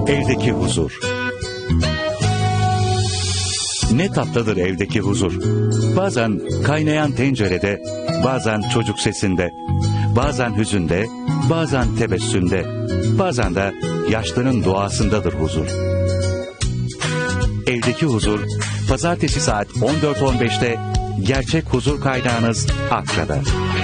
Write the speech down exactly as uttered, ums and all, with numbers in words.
Evdeki huzur. Ne tatlıdır evdeki huzur. Bazen kaynayan tencerede, bazen çocuk sesinde, bazen hüzünde, bazen tebessümde, bazen de yaşlıların duasındadır huzur. Evdeki huzur, pazartesi saat on dört on beşte gerçek huzur kaynağınız Akra'da.